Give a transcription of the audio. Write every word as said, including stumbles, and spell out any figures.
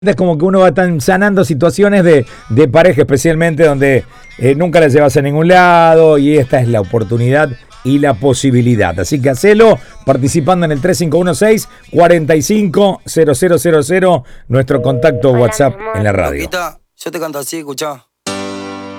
Es como que uno va tan sanando situaciones de, de pareja, especialmente donde eh, nunca la llevas a ningún lado, y esta es la oportunidad y la posibilidad. Así que hacelo participando en el tres cinco uno seis, cuatro cinco cero cero cero cero, nuestro contacto WhatsApp en la radio. Loquita, yo te canto así, escuchá.